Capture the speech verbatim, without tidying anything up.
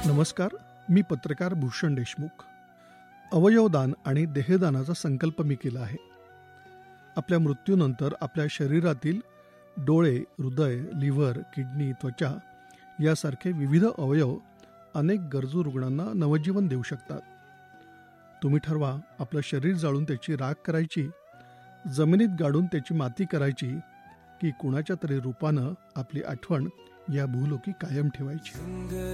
नमस्कार, मी पत्रकार भूषण देशमुख. अवयवदान आणि देहदानाचा संकल्प मी केला आहे. आपल्या मृत्यूनंतर आपल्या शरीरातील डोळे, हृदय, लिव्हर, किडनी, त्वचा यासारखे विविध अवयव अनेक गरजू रुग्णांना नवजीवन देऊ शकतात. तुम्ही ठरवा, आपलं शरीर जाळून त्याची राख करायची, जमिनीत गाडून त्याची माती करायची, की कुणाच्या तरी रूपानं आपली आठवण या भूलोकी कायम ठेवायची.